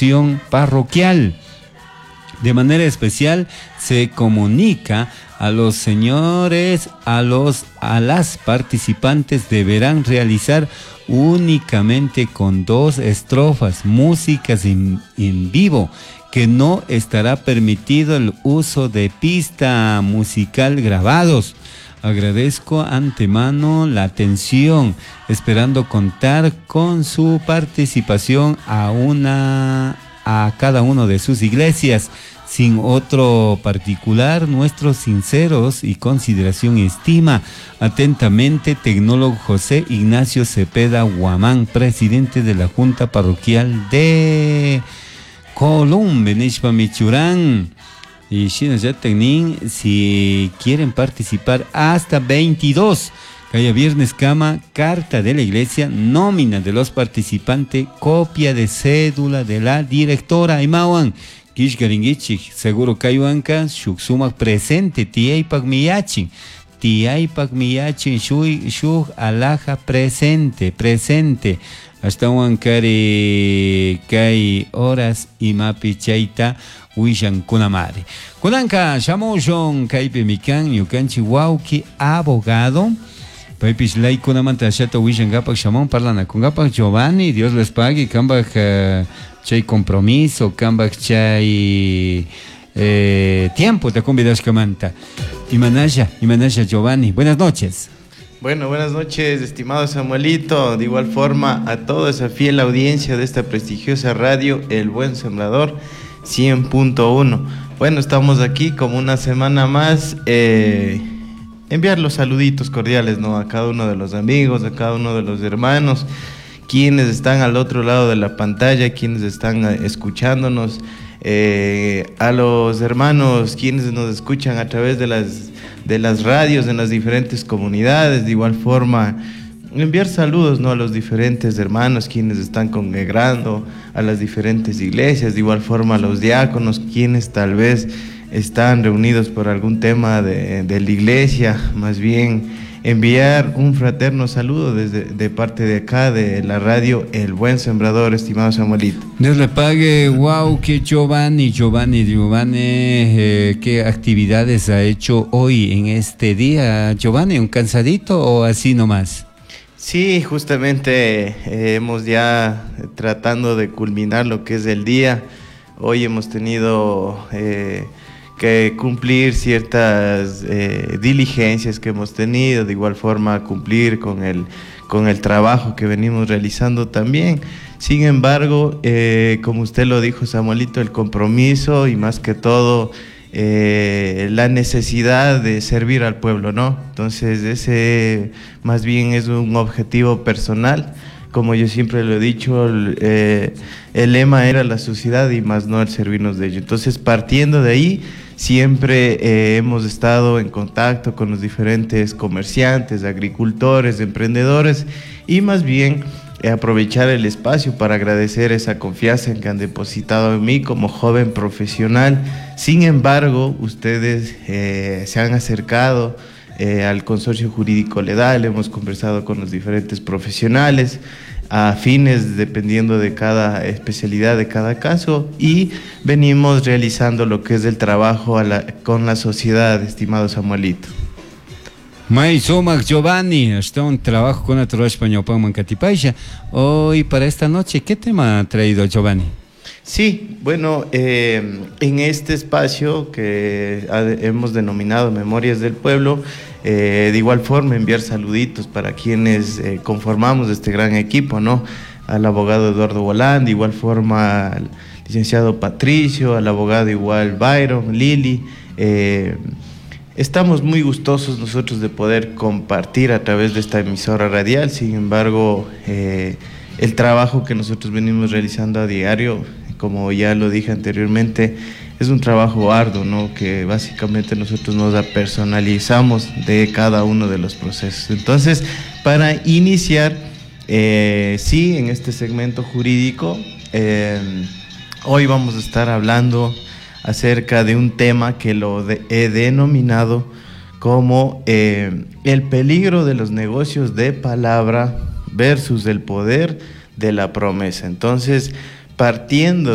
parroquial. De manera especial se comunica a los señores, a las participantes deberán realizar únicamente con 2 estrofas, músicas en vivo, que no estará permitido el uso de pista musical grabados. Agradezco antemano la atención, esperando contar con su participación a cada uno de sus iglesias. Sin otro particular, nuestros sinceros y consideración y estima. Atentamente, tecnólogo José Ignacio Cepeda Guamán, presidente de la Junta Parroquial de Colombia, Nishpa Michurán. Y si quieren participar hasta 22, Calle Viernes Cama, carta de la iglesia, nómina de los participantes, copia de cédula de la directora Aimawan. Kishgaringichik, seguro Kayuanka, Shuksumak presente, Tiaipak Miyachin, Shuk Alaja presente. Hasta Huancari, Kai Horas y Mapi Chaita, Wishan Kunamari. Kunanka, Shamoshon, Kaipe Mikan, Yukanchi Wauki, abogado. Paipis Lai Kunamanta Shata Wishan Gapak Shamon, parlana con Gapak Giovanni, Dios les pague, Kambak. Chay compromiso, Kambak chay tiempo te convidas que manta. Imanaya Giovanni, buenas noches. Bueno, buenas noches, estimado Samuelito. De igual forma, a toda esa fiel audiencia de esta prestigiosa radio, El Buen Sembrador 100.1. Bueno, estamos aquí como una semana más. Enviar los saluditos cordiales, ¿no? A cada uno de los amigos, a cada uno de los hermanos, quienes están al otro lado de la pantalla, quienes están escuchándonos, a los hermanos quienes nos escuchan a través de las radios en las diferentes comunidades. De igual forma, enviar saludos, ¿no? A los diferentes hermanos quienes están congregando, a las diferentes iglesias. De igual forma, a los diáconos quienes tal vez están reunidos por algún tema de la iglesia. Más bien, enviar un fraterno saludo de parte de acá, de la radio El Buen Sembrador, estimado Samuelito. Dios le pague. Wow, que Giovanni, ¿qué actividades ha hecho hoy en este día? Giovanni, ¿un cansadito o así nomás? Sí, justamente hemos ya tratando de culminar lo que es el día. Hoy hemos tenido que cumplir ciertas diligencias que hemos tenido, de igual forma cumplir con el trabajo que venimos realizando también. Sin embargo, como usted lo dijo, Samuelito, el compromiso y más que todo la necesidad de servir al pueblo, ¿no? Entonces ese más bien es un objetivo personal. Como yo siempre lo he dicho, el lema era la sociedad y más no el servirnos de ello. Entonces, partiendo de ahí, siempre hemos estado en contacto con los diferentes comerciantes, agricultores, emprendedores, y más bien aprovechar el espacio para agradecer esa confianza que han depositado en mí como joven profesional. Sin embargo, ustedes se han acercado al Consorcio Jurídico Ledal, hemos conversado con los diferentes profesionales afines dependiendo de cada especialidad de cada caso, y venimos realizando lo que es el trabajo con la sociedad, estimado Samuelito. May Somak Giovanni, está un trabajo con el Troll Español Mancatipaisha. Hoy para esta noche, ¿qué tema ha traído Giovanni? Sí, bueno, en este espacio que hemos denominado Memorias del Pueblo, de igual forma enviar saluditos para quienes conformamos este gran equipo, ¿no? Al abogado Eduardo Bolán, de igual forma al licenciado Patricio, al abogado igual Byron, Lili. Estamos muy gustosos nosotros de poder compartir a través de esta emisora radial. Sin embargo, el trabajo que nosotros venimos realizando a diario, como ya lo dije anteriormente, es un trabajo arduo, ¿no? Que básicamente nosotros nos apersonalizamos de cada uno de los procesos. Entonces, para iniciar, sí, en este segmento jurídico, hoy vamos a estar hablando acerca de un tema que he denominado como el peligro de los negocios de palabra versus el poder de la promesa. Entonces, partiendo